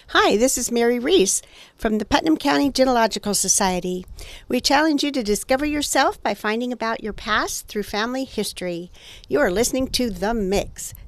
Hi, this is Mary Reese from the Putnam County Genealogical Society. We challenge you to discover yourself by finding about your past through family history. You are listening to The Mix.